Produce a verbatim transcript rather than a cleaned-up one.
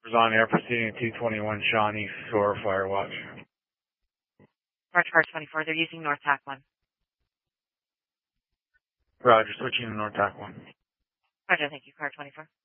Was on air proceeding two twenty-one Shawnee Shore Fire Watch. Roger, car twenty-four. They're using North Tac one. Roger, switching to North Tac one. Roger, thank you, car twenty-four.